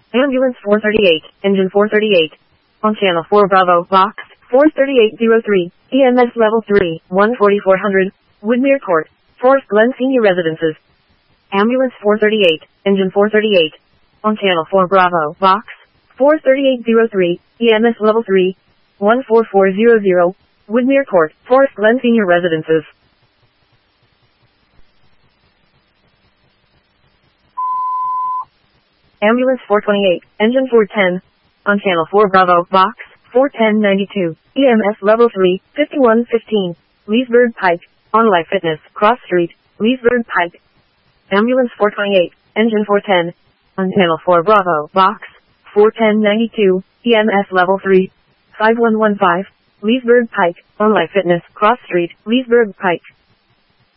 Ambulance 438, Engine 438. On Channel 4 Bravo, Box 43803, EMS Level 3, 14400, Woodmere Court, Forest Glen Senior Residences. Ambulance 438, Engine 438. On Channel 4 Bravo, Box 43803, EMS Level 3, 14400, Woodmere Court, Forest Glen Senior Residences. Ambulance 428, Engine 410. On Channel 4 Bravo, Box 41092, EMS Level 3, 5115, Leesburg Pike, On Life Fitness, Cross Street, Leesburg Pike. Ambulance 428, Engine 410. On Channel 4 Bravo, Box 41092, EMS Level 3, 5115, Leesburg Pike, On Life Fitness, Cross Street, Leesburg Pike.